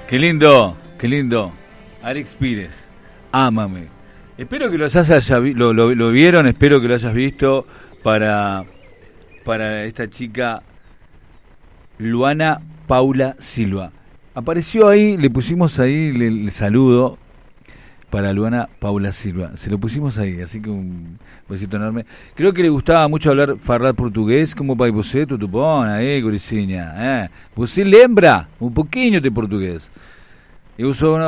Qué lindo. Alex Pires, ámame. Espero que lo vieron, espero que lo hayas visto para esta chica Luana Paula Silva. Apareció ahí, le pusimos ahí el saludo para Luana Paula Silva. Se lo pusimos ahí, así que un besito enorme. Creo que le gustaba mucho falar português, como pai você, tudo bom? Aí, guricinha. Você lembra um pouquinho de português? Eu sou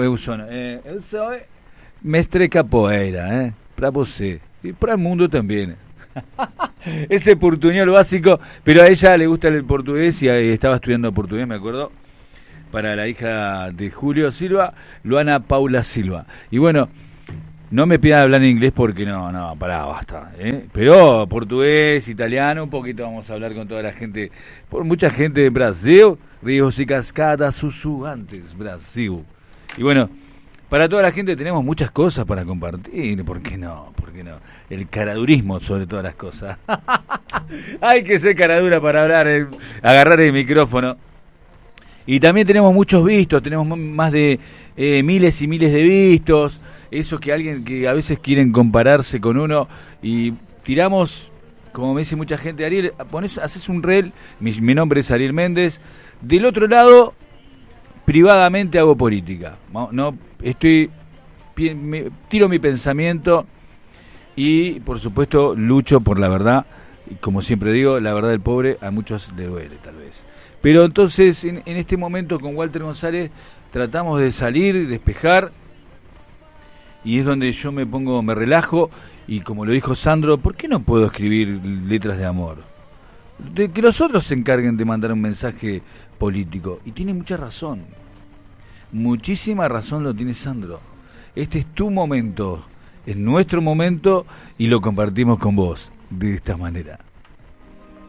mestre capoeira, para você. Y para el mundo también. Ese portuñol básico, pero a ella le gusta el portugués y estaba estudiando portugués, me acuerdo, para la hija de Julio Silva, Luana Paula Silva. Y bueno, no me pidan hablar en inglés porque basta. Pero portugués, italiano, un poquito vamos a hablar con toda la gente, por mucha gente de Brasil, ríos y cascadas susurrantes, Brasil. Y bueno, para toda la gente tenemos muchas cosas para compartir, ¿por qué no? El caradurismo sobre todas las cosas. Hay que ser caradura para hablar, agarrar el micrófono. Y también tenemos muchos vistos, tenemos más de miles y miles de vistos, eso que alguien que a veces quieren compararse con uno y tiramos, como me dice mucha gente, Ariel, haces un reel, mi nombre es Ariel Méndez, del otro lado, privadamente hago política, no tiro mi pensamiento y por supuesto lucho por la verdad, y como siempre digo, la verdad del pobre a muchos le duele tal vez. Pero entonces, en este momento con Walter González, tratamos de salir, despejar, y es donde yo me relajo, y como lo dijo Sandro, ¿por qué no puedo escribir letras de amor? Que los otros se encarguen de mandar un mensaje político. Y tiene mucha razón, muchísima razón lo tiene Sandro. Este es tu momento, es nuestro momento, y lo compartimos con vos de esta manera.